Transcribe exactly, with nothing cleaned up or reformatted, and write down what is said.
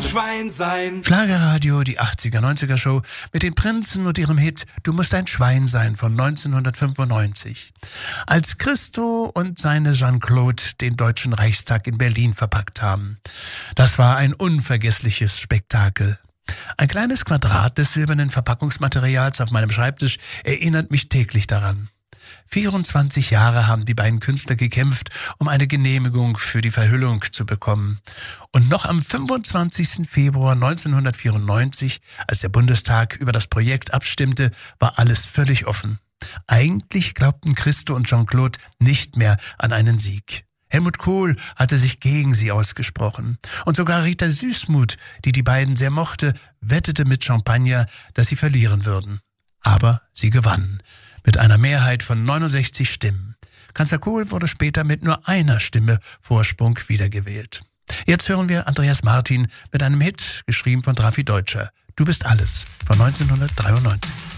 ein Schwein sein. Schlagerradio, die achtziger, neunziger Show mit den Prinzen und ihrem Hit Du musst ein Schwein sein von neunzehnhundertfünfundneunzig. Als Christo und seine Jean-Claude den Deutschen Reichstag in Berlin verpackt haben. Das war ein unvergessliches Spektakel. Ein kleines Quadrat des silbernen Verpackungsmaterials auf meinem Schreibtisch erinnert mich täglich daran. vierundzwanzig Jahre haben die beiden Künstler gekämpft, um eine Genehmigung für die Verhüllung zu bekommen. Und noch am fünfundzwanzigsten Februar neunzehnhundertvierundneunzig, als der Bundestag über das Projekt abstimmte, war alles völlig offen. Eigentlich glaubten Christo und Jean-Claude nicht mehr an einen Sieg. Helmut Kohl hatte sich gegen sie ausgesprochen. Und sogar Rita Süßmuth, die die beiden sehr mochte, wettete mit Champagner, dass sie verlieren würden. Aber sie gewannen. Mit einer Mehrheit von neunundsechzig Stimmen. Kanzler Kohl wurde später mit nur einer Stimme Vorsprung wiedergewählt. Jetzt hören wir Andreas Martin mit einem Hit, geschrieben von Drafi Deutscher. Du bist alles, von neunzehnhundertdreiundneunzig.